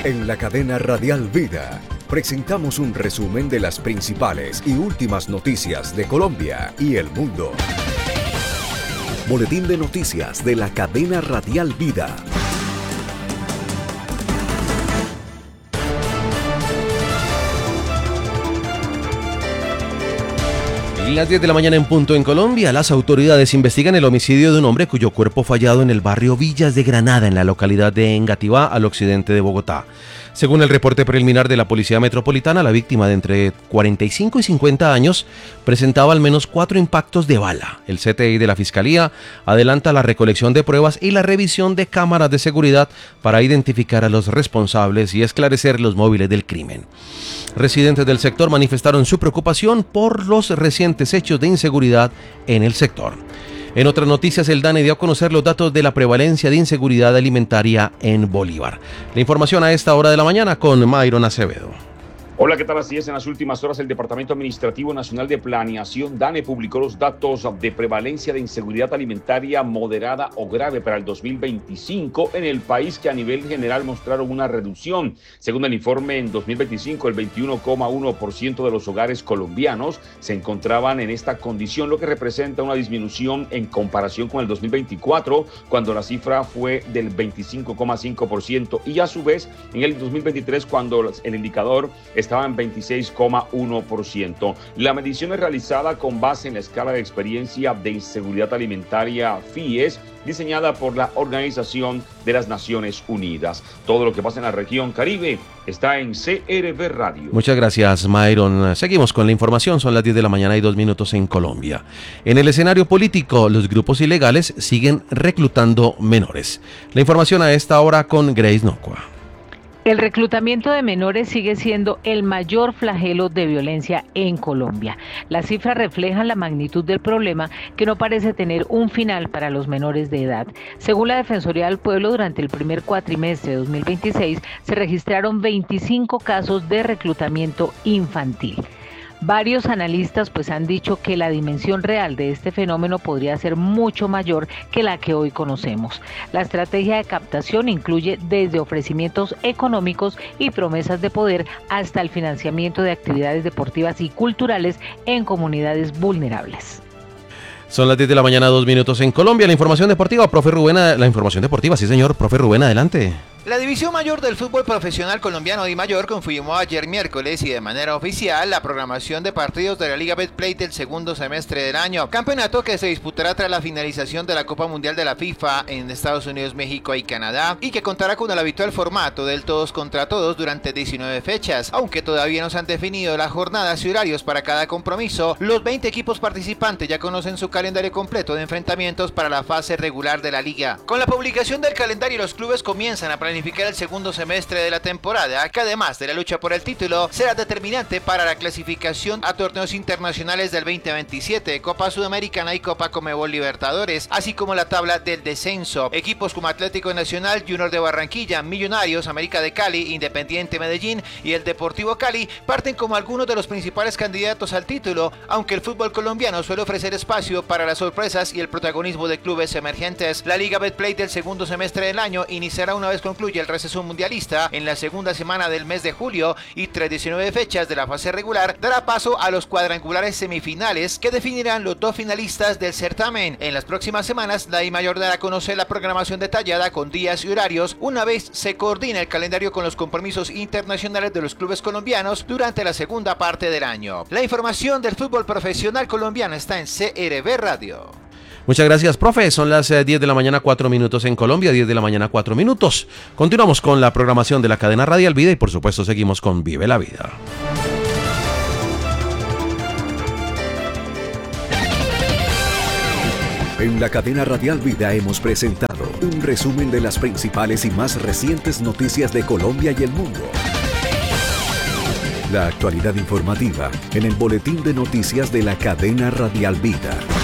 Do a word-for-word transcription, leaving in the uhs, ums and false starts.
En la cadena Radial Vida presentamos un resumen de las principales y últimas noticias de Colombia y el mundo. Boletín de noticias de la cadena Radial Vida. Las diez de la mañana en punto en Colombia, las autoridades investigan el homicidio de un hombre cuyo cuerpo fue hallado en el barrio Villas de Granada, en la localidad de Engativá, al occidente de Bogotá. Según el reporte preliminar de la Policía Metropolitana, la víctima de entre cuarenta y cinco y cincuenta años presentaba al menos cuatro impactos de bala. El C T I de la Fiscalía adelanta la recolección de pruebas y la revisión de cámaras de seguridad para identificar a los responsables y esclarecer los móviles del crimen. Residentes del sector manifestaron su preocupación por los recientes hechos de inseguridad en el sector. En otras noticias, el DANE dio a conocer los datos de la prevalencia de inseguridad alimentaria en Bolívar. La información a esta hora de la mañana con Mayron Acevedo. Hola, ¿qué tal? Así es, en las últimas horas el Departamento Administrativo Nacional de Planeación, DANE, publicó los datos de prevalencia de inseguridad alimentaria moderada o grave para el dos mil veinticinco en el país, que a nivel general mostraron una reducción. Según el informe, en dos mil veinticinco el veintiuno coma uno por ciento de los hogares colombianos se encontraban en esta condición, lo que representa una disminución en comparación con el dos mil veinticuatro, cuando la cifra fue del veinticinco coma cinco por ciento, y a su vez en el dos mil veintitrés, cuando el indicador estaba en veintiséis coma uno por ciento. La medición es realizada con base en la escala de experiencia de inseguridad alimentaria FIES, diseñada por la Organización de las Naciones Unidas. Todo lo que pasa en la región Caribe está en C R V Radio. Muchas gracias, Mayron. Seguimos con la información. Son las diez de la mañana y dos minutos en Colombia. En el escenario político, los grupos ilegales siguen reclutando menores. La información a esta hora con Grace Nocua. El reclutamiento de menores sigue siendo el mayor flagelo de violencia en Colombia. Las cifras reflejan la magnitud del problema, que no parece tener un final para los menores de edad. Según la Defensoría del Pueblo, durante el primer cuatrimestre de dos mil veintiséis se registraron veinticinco casos de reclutamiento infantil. Varios analistas pues han dicho que la dimensión real de este fenómeno podría ser mucho mayor que la que hoy conocemos. La estrategia de captación incluye desde ofrecimientos económicos y promesas de poder hasta el financiamiento de actividades deportivas y culturales en comunidades vulnerables. Son las diez de la mañana, dos minutos en Colombia. La información deportiva, profe Rubén, la información deportiva, sí señor, profe Rubén, adelante. La División Mayor del Fútbol Profesional Colombiano Di Mayor confirmó ayer miércoles y de manera oficial la programación de partidos de la Liga Betplay del segundo semestre del año, campeonato que se disputará tras la finalización de la Copa Mundial de la FIFA en Estados Unidos, México y Canadá, y que contará con el habitual formato del todos contra todos durante diecinueve fechas. Aunque todavía no se han definido las jornadas y horarios para cada compromiso, los veinte equipos participantes ya conocen su calendario completo de enfrentamientos para la fase regular de la liga. Con la publicación del calendario, los clubes comienzan a planificar el segundo semestre de la temporada, que además de la lucha por el título, será determinante para la clasificación a torneos internacionales del veinte veintisiete, Copa Sudamericana y Copa Conmebol Libertadores, así como la tabla del descenso. Equipos como Atlético Nacional, Junior de Barranquilla, Millonarios, América de Cali, Independiente Medellín y el Deportivo Cali parten como algunos de los principales candidatos al título, aunque el fútbol colombiano suele ofrecer espacio para las sorpresas y el protagonismo de clubes emergentes. La Liga Betplay del segundo semestre del año iniciará una vez concluya el receso mundialista en la segunda semana del mes de julio, y tras diecinueve fechas de la fase regular dará paso a los cuadrangulares semifinales que definirán los dos finalistas del certamen. En las próximas semanas la Di Mayor dará a conocer la programación detallada con días y horarios una vez se coordina el calendario con los compromisos internacionales de los clubes colombianos durante la segunda parte del año. La información del fútbol profesional colombiano está en C R V Radio. Muchas gracias, profe. Son las diez de la mañana, cuatro minutos en Colombia, diez de la mañana, cuatro minutos. Continuamos con la programación de la cadena Radial Vida y por supuesto seguimos con Vive la Vida. En la cadena Radial Vida hemos presentado un resumen de las principales y más recientes noticias de Colombia y el mundo. La actualidad informativa en el boletín de noticias de la cadena Radial Vida.